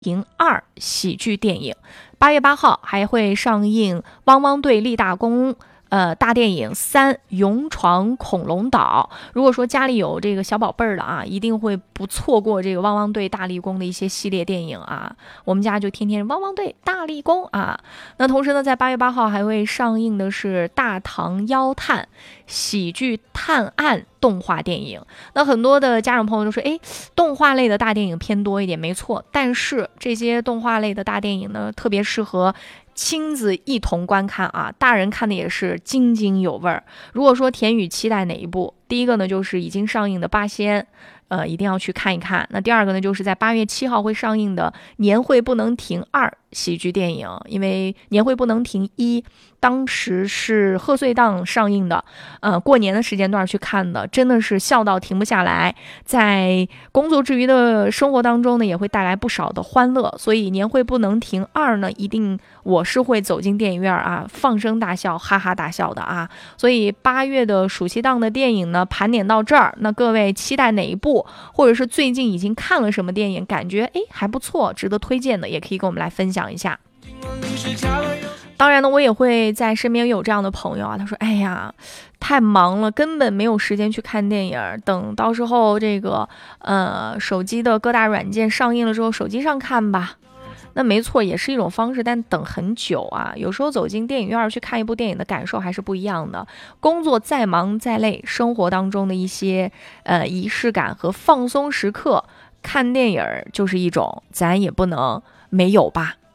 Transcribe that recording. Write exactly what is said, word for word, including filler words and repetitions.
营二喜剧电影。八月八号还会上映《汪汪队立大功》。呃，大电影三勇闯恐龙岛。如果说家里有这个小宝贝儿的啊，一定会不错过这个汪汪队大立功的一些系列电影啊。我们家就天天汪汪队大立功啊。那同时呢，在八月八号还会上映的是《大唐妖探》喜剧探案动画电影。那很多的家长朋友都说，哎，动画类的大电影偏多一点，没错。但是这些动画类的大电影呢，特别适合亲子一同观看啊，大人看的也是津津有味儿。如果说田雨期待哪一部，第一个呢就是已经上映的《八仙》，呃，一定要去看一看。那第二个呢，就是在八月七号会上映的《年会不能停二》喜剧电影，因为《年会不能停一》当时是贺岁档上映的，呃，过年的时间段去看的，真的是笑到停不下来。在工作之余的生活当中呢，也会带来不少的欢乐。所以《年会不能停二》呢，一定我是会走进电影院啊，放声大笑，哈哈大笑的啊。所以八月的暑期档的电影呢，盘点到这儿，那各位期待哪一部，或者是最近已经看了什么电影，感觉诶还不错，值得推荐的，也可以跟我们来分享一下。当然呢，我也会在身边有这样的朋友啊，他说哎呀太忙了，根本没有时间去看电影，等到时候这个呃手机的各大软件上映了之后，手机上看吧。那没错，也是一种方式，但等很久啊。有时候走进电影院去看一部电影的感受还是不一样的。工作再忙再累，生活当中的一些呃仪式感和放松时刻，看电影就是一种，咱也不能没有吧。